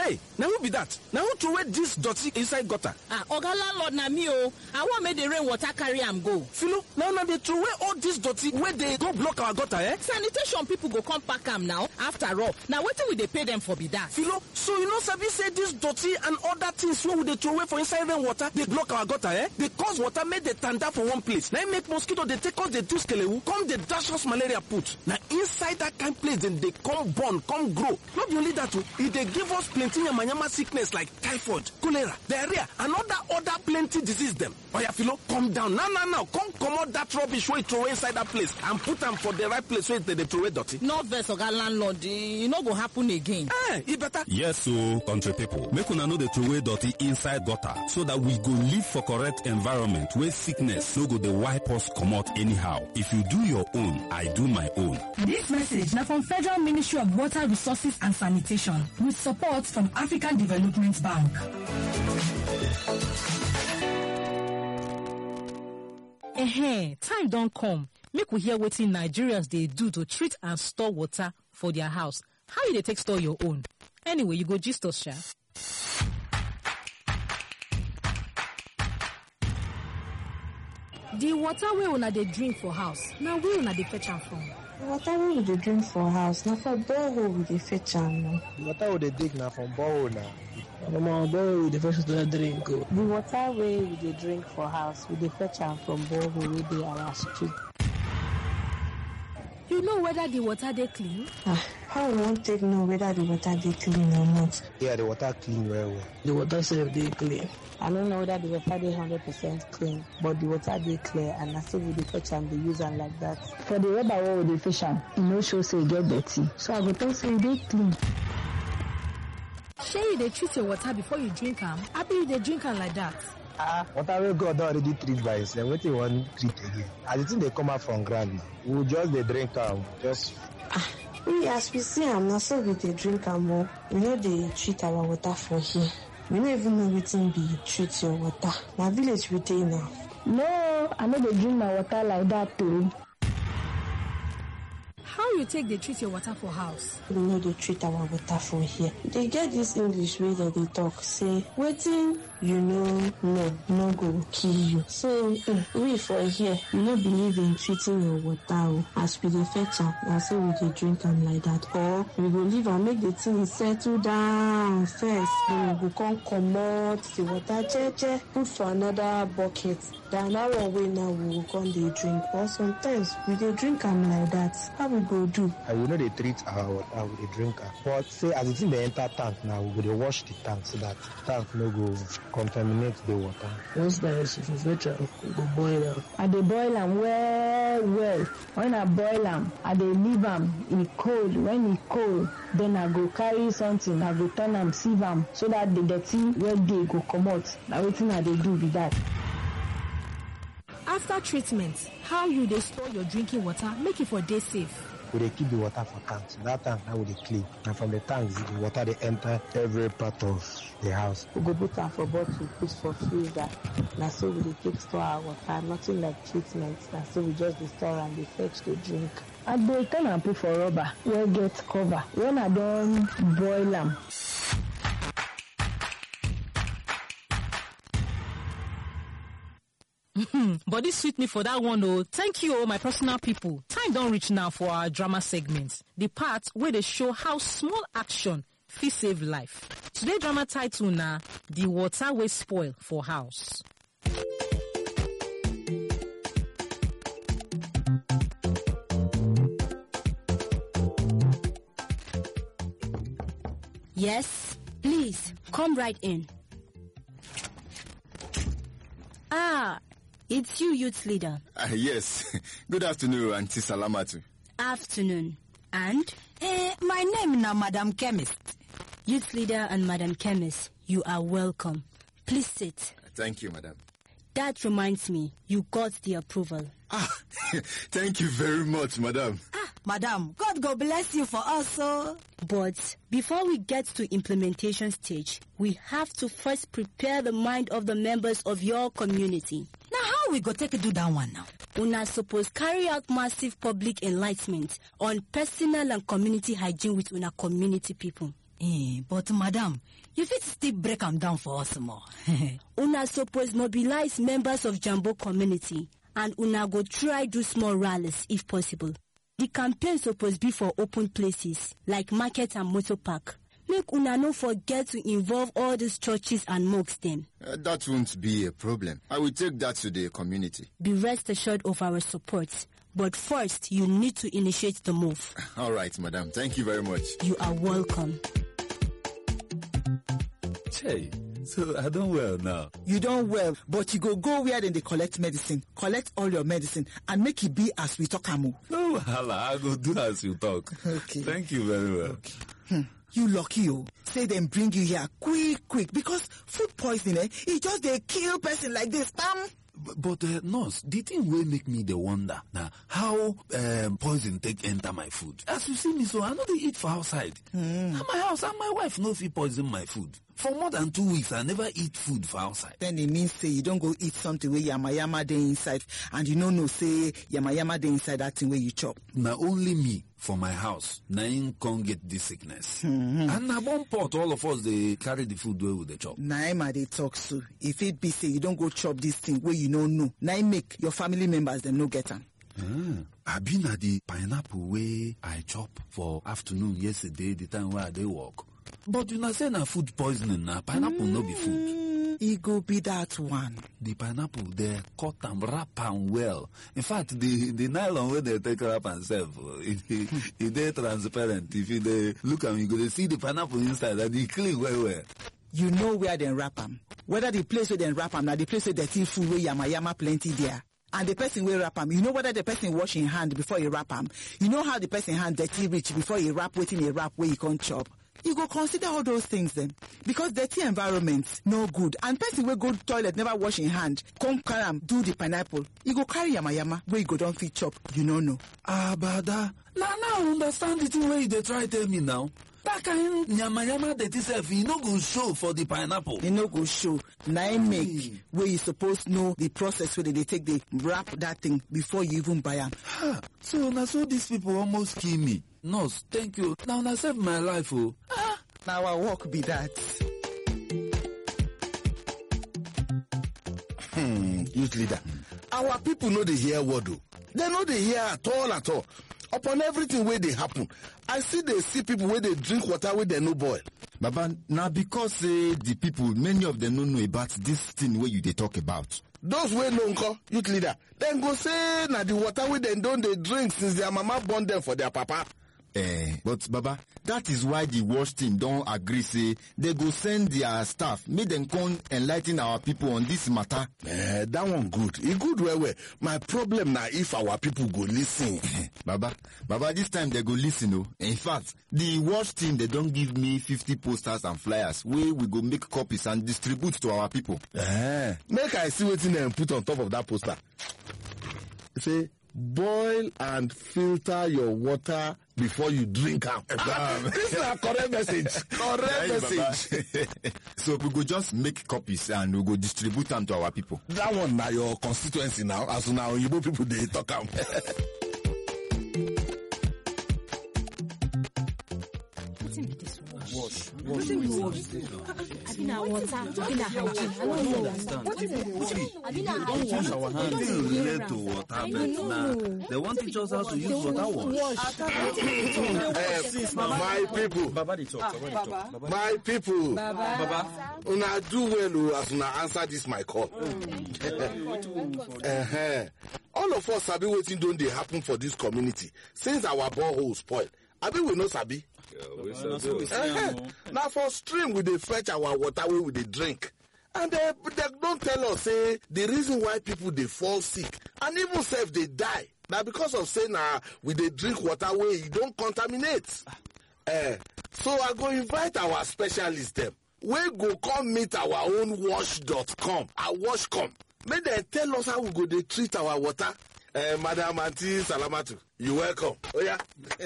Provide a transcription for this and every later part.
Hey, now who be that? Now who throw away this dirty inside gutter? Oga landlord na me o. I wan make the rain water carry am go. Philo, now they throw away all this dirty where they go block our gutter, eh? Sanitation people go come pack am now. After all, now wetin we dey pay them for be that? Philo, so you know sabi say this dirty and other things wey we dey throw away for inside rain water dey block our gutter, eh? Dey cause water make dey tanda for one place. Na make mosquito dey take us dey do skelewu, come dey dash us malaria put. Na inside that kind place dem dey come born, come grow. No be only that o, e dey give us plenty yamayama sickness like typhoid, cholera, diarrhea, and other plenty disease dem. Oya Philo, come down now, come comot that rubbish wey you throw inside that place and put am for the right place wey they dey throw away dirty. No vex oga landlord, e no go happen again. E better. Yes, so country people, make una no dey throw away dirty inside gutter so that we go live for correct environment where sickness no go dey wipe us comot anyhow. If you do your own, I do my own. This message now from Federal Ministry of Water Resources and Sanitation with support from African Development Bank. Time don't come. Make we hear wetin Nigerians they do to treat and store water for their house. How you dey take store your own? Anyway, you go gist us, sha. The water wey una dey drink for house, now where una dey fetch am from? The water wey we dey drink for house, na for borehole we dey fetch am now. The water we dey dig na from borehole na. Mama, borehole we dey fetch to drink. The water wey we dey drink for house, we dey fetch am from borehole wey dey our street. You know whether the water dey clean? How we wan take know whether the water dey clean or not? Yeah, the water clean well well. The water sef dey clean. I don't know whether the water dey 100% clean, but the water dey clear and na so we dey fetch am, dey use am like that. For the rubber wey we dey fish am, e no show say e get dirty. So I go talk say e dey clean. Shey you dey treat your water before you drink am? Abi you dey drink am like that? Water wey God don already treat by himself, wetin you wan treat again? As the thing dey come out from ground, we just dey drink am, just. We as we see am, na so we dey drink am o. We no dey treat our water for here. We no even know wetin be treat your water. Na village we dey now. No, I no dey drink my water like that too. How you take dey treat your water for house? We no dey treat our water for here. They get this English wey dem dey talk say wetin you no go kill you. So we for here, we no believe in treating your water o. As we dey fetch am, na so we dey drink am like that. Or we go leave am make the thing settle down first. Then we go come comot the water jeje, put for another bucket. Then that one wey now we go come dey drink. But sometimes we dey drink am like that. How we go do? We no dey treat our water, we dey drink am. But say as the thing dey enter tank now, we go dey wash the tank so that the tank no go contaminate the water. Once that is if you fetch am, we go boil am. I dey boil am well. When I boil am, I dey leave am e cold. When e cold, then I go carry something, I go turn am, sieve am so that the dirty wey dey go comot. Na wetin I dey do be that. After treatment, how you dey store your drinking water make it for day safe? We dey keep the water for tanks. That tank now we dey clean. And from the tanks, the water dey enter every part of the house. We go put am for bottle, put for freezer. Na so we dey take store our water. Nothing like treatment. Na so we just dey store and dey fetch to drink. I dey turn am put for rubber wey get cover. When I don boil am, Body sweet me for that one oh. Thank you oh my personal people. Time don't reach now for our drama segment. The part where they show how small action fit save life. Today drama title na The Water Wey Spoil for House. Yes, please come right in. It's you, youth leader. Yes. Good afternoon, Auntie Salamatu. Afternoon. And? My name is Madam Chemist. Youth leader and Madam Chemist, you are welcome. Please sit. Thank you, Madam. That reminds me, you got the approval. Thank you very much, Madam. Madam, God go bless you for us, so. But before we get to implementation stage, we have to first prepare the mind of the members of your community. Now how we go take do that one now? Una suppose carry out massive public enlightenment on personal and community hygiene with una community people. But madam, you fit still break am down for us more. Una suppose mobilize members of Jambo community and una go try do small rallies if possible. The campaign suppose be for open places like market and motor park. Make una no forget to involve all these churches and mosques them. That won't be a problem. I will take that to the community. Be rest assured of our support. But first, you need to initiate the move. All right, madam. Thank you very much. You are welcome. Hey, so I don't well now. You don't well, but you go where then they collect medicine. Collect all your medicine and make it be as we talk amu. No, hala, I go do as you talk. Okay. Thank you very well. Okay. You lucky, you. Say them bring you here quick because food poisoning, it just they kill person like this. But nurse, the thing will make me the wonder now how poison take enter my food. As you see me, so I know they eat for outside. And my house and my wife no fit poison my food. For more than 2 weeks, I never eat food for outside. Then it means say you don't go eat something where yama dey inside, and you no say yama dey inside that thing where you chop. Now only me for my house, na him can't get this sickness. And na one pot, all of us they carry the food where with the chop. Naima they talk so. If it be say you don't go chop this thing where you no know, na make your family members them no get am. I been at the pineapple where I chop for afternoon yesterday, the time where I dey work. But you know say na food poisoning na pineapple no be food. It go be that one. The pineapple they cut and wrap am well. In fact, the nylon where they take wrap and serve, it dey transparent. If you dey look am, you go to see the pineapple inside and it clean well. You know where they wrap am. Whether the place where they wrap am, na the place where they thief food where yama plenty there. And the person will wrap am, you know whether the person wash in hand before he wrap am. You know how the person hand dirty reach before he wrap waiting he wrap where he can't chop. You go consider all those things then. Because dirty environment, no good. And person will go to toilet, never wash in hand, come carry am, do the pineapple. You go carry yama where you go don't fit chop. You know. Bada. Now I understand the thing where you dey try tell me now. That kind yama dirty self, you no go show for the pineapple. You no go show. Now make where you supposed know the process where they take the wrap that thing before you even buy am. So these people almost kill me. Nurse, thank you. Now I save my life, oh. Now our work be that. Youth leader. Our people know they hear word. They know they hear at all. Upon everything where they happen, I see people where they drink water where they no boil. Baba, now because the people, many of them don't know about this thing where you they talk about. Those wey no nko, youth leader, then go say na the water wey dem don dey drink since their mama born them for their papa. But Baba, that is why the wash team don't agree say they go send their staff, make them come enlighten our people on this matter. That one good. It good well. My problem now if our people go listen. Baba, this time they go listen. Oh. In fact, the wash team, they don't give me 50 posters and flyers where we go make copies and distribute to our people. Make I see wetin dem put on top of that poster. Say, boil and filter your water before you drink am. This is a correct message. Correct message. So we go just make copies and we go distribute them to our people. That one now your constituency now. As now Igbo people they talk am. Wash. Abina water. Abina hygiene. I don't know. What is it? Abina hygiene. Wash our hands. They relate to water, but now they want to teach us how to use water wash. My people. My people. Baba. Una do well as una answer this my call. All of us sabi wetin don dey happen for this community since our borehole spoil. Abi we no sabi. Now for stream we dey fetch our water wey we dey drink, and they don't tell us say the reason why people dey fall sick and even self dey die na because of say na we dey drink water wey e don contaminate. So I go invite our specialists dem wey go come meet our own wash.com and washcom. Make dem tell us how we go dey treat our water. Madam Auntie Salamatu, you welcome. Oh yeah.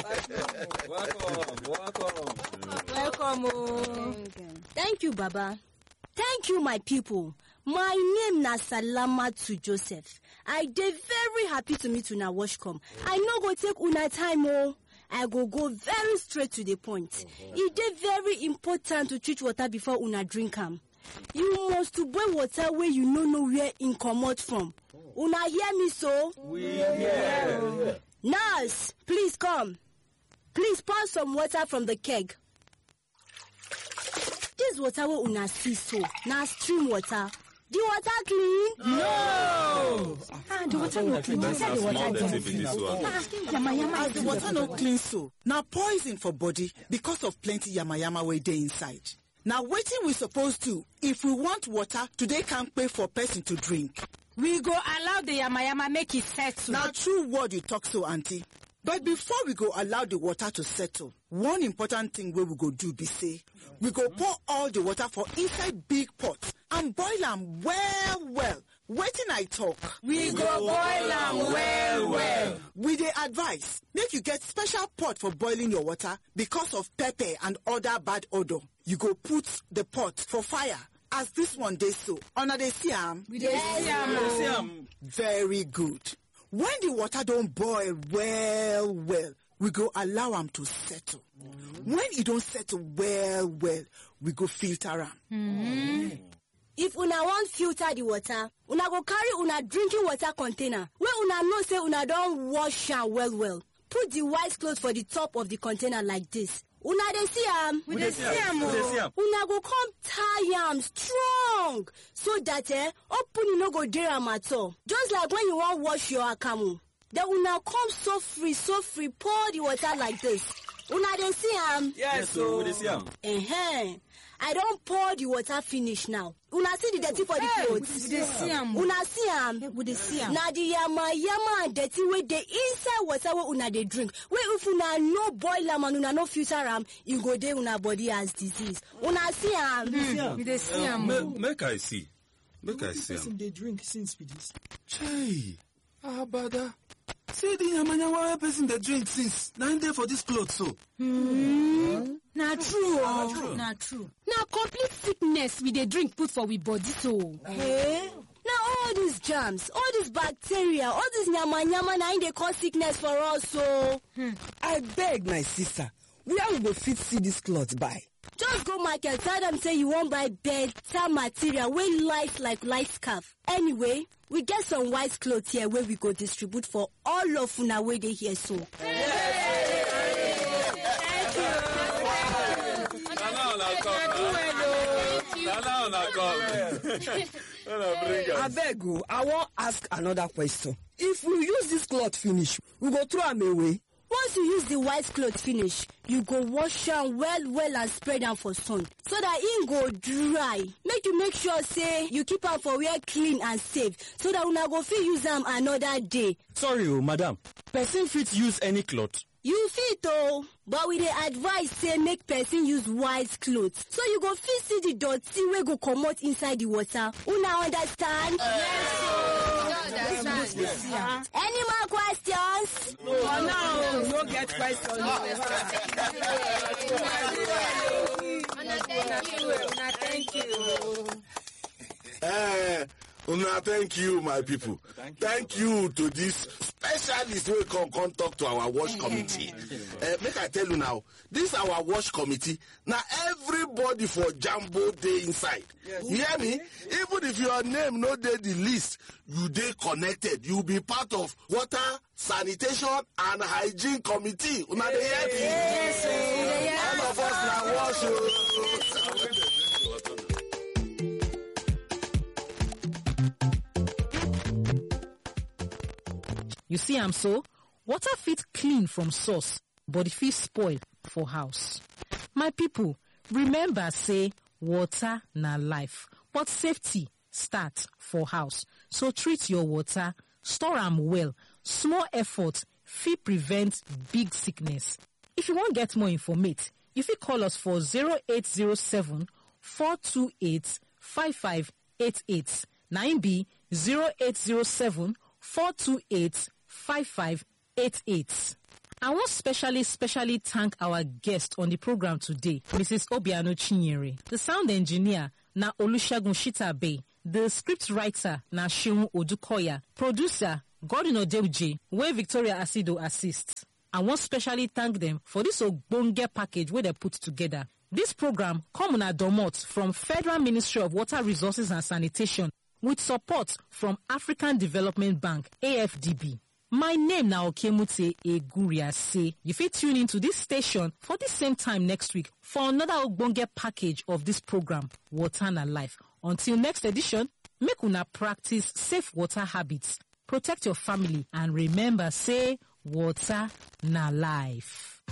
Welcome. Thank you, Baba. Thank you, my people. My name na Salamatu Joseph. I dey very happy to meet una washcom. I no go take una time. I go very straight to the point. It is very important to treat water before una drink am. You must to boil water where you no know where in comot from. Una hear me so? We hear. Nurse, please come. Please pour some water from the keg. This water wey una see so, na stream water. The water clean? No! The water no clean. Inside the water As the water no clean so, now poison for body because of plenty yama wey dey inside. Now wetin we supposed to if we want water today can't pay for person to drink? We go allow the yama make it settle. Now true word you talk so, auntie. But before we go allow the water to settle, one important thing we go do be say, we go pour all the water for inside big pot and boil am well. Wetin I talk? We go boil am well. We dey advise make you get special pot for boiling your water because of pepper and other bad odor. You go put the pot for fire. As this one dey so, una dey see am? We dey see am. Very good. When the water don't boil well, we go allow am to settle. When it don't settle well, we go filter am. If una want filter the water, una go carry una drinking water container where una know say una don wash am well. Put the white cloth for the top of the container like this. Una dey see am? We dey see am. Una go come tie am strong so that opening no go dey am at all. Just like when you wan wash your akamu. Then una come so free, pour the water like this. Una dey see am? Yes, so we dey see am. I don't pour the water finish now. Una see the dirty for the clothes. We dey see am. Una see am? We dey see am. Na the yama and dirty wey dey inside water wey una dey drink. Wey if una no boil am and una no filter am, e go dey una body as disease. Una see am? We dey see am. Make I see. Make I see am. They drink since with this. Chey, Abada. See the yama person dey drink since. 9 days for this cloth so. Na true. Na complete sickness we dey drink put for we body so. Na all these germs, all these bacteria, all this nyama na im dey cause sickness for us so. I beg my sister, where we go fit see this cloth buy? Just go market, tell them say you wan buy better material wey light like light scarf. Anyway, we get some white cloth here wey we go distribute for all of una wey dey here so. Abeg, I wan ask another question. If we use this cloth finish, we go throw am away. Once you use the white cloth finish, you go wash am well and spread am for sun so that im go dry. Make sure say you keep am for where clean and safe so that una go fit use am another day. Sorry, madam. Person fit use any cloth? You fit but we dey advise say make person use white cloth so you go fit see the dirty wey go comot inside the water. Una understand? Yes. Any more questions? No get questions. Thank you. Una, thank you, my people. Thank you to this specialist who come talk to our wash committee. Make I tell you now, this our wash committee. Now everybody for Jambo dey inside. You hear me? Even if your name no dey the list, you dey connected. You be part of water, sanitation, and hygiene committee. Una dey hear me? Yes, all of us na wash. You see am so? Water fit clean from source, but it fit spoil for house. My people, remember say water na life, but safety start for house. So treat your water, store am well. Small effort fit prevent big sickness. If you wan get more information, you fit call us for 0807 428 5588. Na im be 0807 428 5588. I want specially thank our guest on the program today, Mrs. Obiano Chinyere. The sound engineer na Olusegun Shitabe. The script writer na Sheun Odukoya. Producer Gordon Odeuje, where Victoria Asido assists. I wan specially thank them for this ogbonge package wey dem put together. This program come una domot from Federal Ministry of Water Resources and Sanitation with support from African Development Bank, AFDB. My name na Okemute Eguriase. You fit tune into this station for this same time next week for another ogbonge package of this program, Water na Life. Until next edition, make una practice safe water habits, protect your family, and remember, say, water na life.